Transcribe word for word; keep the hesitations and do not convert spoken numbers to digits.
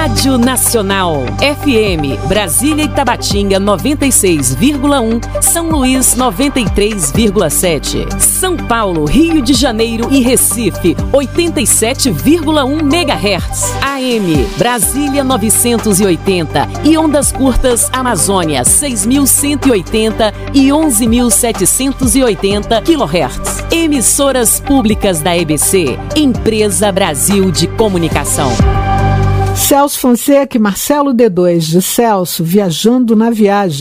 Rádio Nacional, F M, Brasília e Tabatinga noventa e seis vírgula um, São Luís noventa e três vírgula sete, São Paulo, Rio de Janeiro e Recife oitenta e sete vírgula um megahertz, A M, Brasília novecentos e oitenta e ondas curtas Amazônia seis mil cento e oitenta e onze mil setecentos e oitenta quilohertz. Emissoras públicas da E B C, Empresa Brasil de Comunicação. Celso Fonseca e Marcelo D dois, de Celso, Viajando na Viagem.